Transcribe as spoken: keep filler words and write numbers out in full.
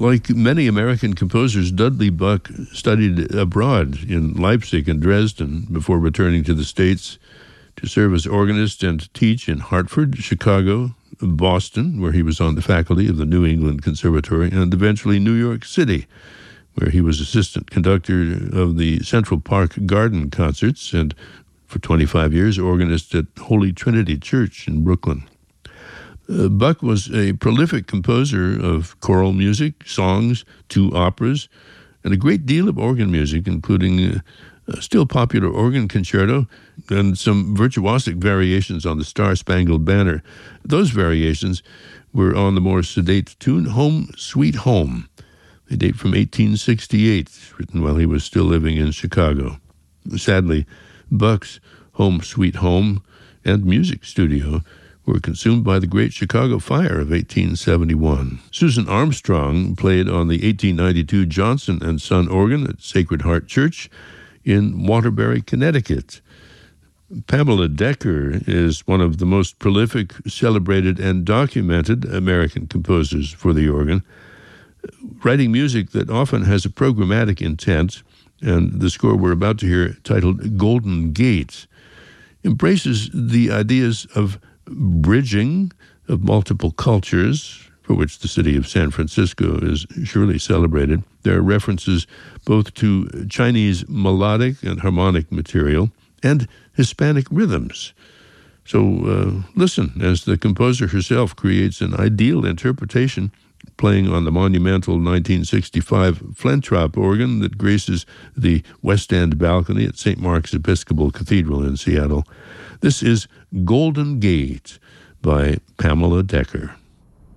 Like many American composers, Dudley Buck studied abroad in Leipzig and Dresden before returning to the States to serve as organist and teach in Hartford, Chicago, Boston, where he was on the faculty of the New England Conservatory, and eventually New York City, where he was assistant conductor of the Central Park Garden Concerts and, for twenty-five years, organist at Holy Trinity Church in Brooklyn. Uh, Buck was a prolific composer of choral music, songs, two operas, and a great deal of organ music, including uh, a still popular organ concerto and some virtuosic variations on the Star-Spangled Banner. Those variations were on the more sedate tune Home Sweet Home. They date from eighteen sixty-eight, written while he was still living in Chicago. Sadly, Buck's Home Sweet Home and music studio were consumed by the Great Chicago Fire of eighteen seventy-one. Susan Armstrong played on the eighteen ninety-two Johnson and Son organ at Sacred Heart Church in Waterbury, Connecticut. Pamela Decker is one of the most prolific, celebrated, and documented American composers for the organ, writing music that often has a programmatic intent, and the score we're about to hear, titled Golden Gate, embraces the ideas of bridging of multiple cultures, for which the city of San Francisco is surely celebrated. There are references both to Chinese melodic and harmonic material and Hispanic rhythms. So uh, listen as the composer herself creates an ideal interpretation, playing on the monumental nineteen sixty-five Flentrop organ that graces the West End balcony at Saint Mark's Episcopal Cathedral in Seattle. This is Golden Gate by Pamela Decker.